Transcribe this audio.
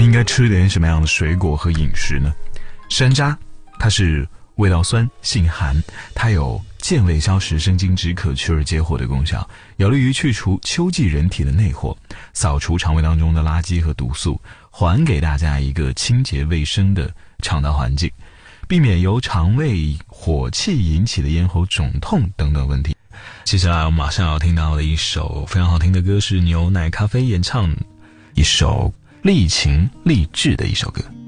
们应该吃点什么样的水果和饮食呢？山楂，它是味道酸，性寒，它有健胃消食、生津止渴、去热解火的功效，有利于去除秋季人体的内火，扫除肠胃当中的垃圾和毒素，还给大家一个清洁卫生的肠道环境，避免由肠胃火气引起的咽喉肿痛等等问题。接下来我们马上要听到的一首非常好听的歌，是牛奶咖啡演唱一首励情励志的一首歌。